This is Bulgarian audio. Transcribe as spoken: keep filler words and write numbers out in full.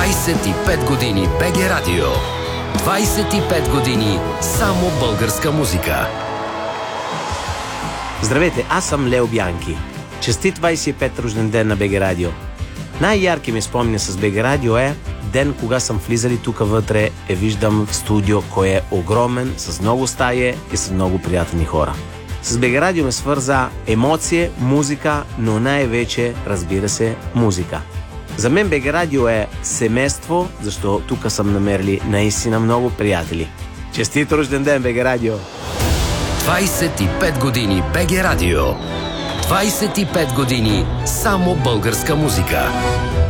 двайсет и пет години БГ Радио. двайсет и пет години само българска музика. Здравейте, аз съм Лео Бянки. Честит двайсет и пет рожден ден на БГ Радио. Най-ярки ми спомня с БГ Радио е ден, кога съм влизали тук вътре, е виждам в студио, кой е огромен, с много стаи и с много приятни хора. С БГ Радио ме свърза емоция, музика, но най-вече, разбира се, музика. За мен БГ Радио е семейство, защото тук съм намерили наистина много приятели. Честит рожден ден, БГ Радио! двайсет и пет години БГ Радио. двайсет и пет години само българска музика.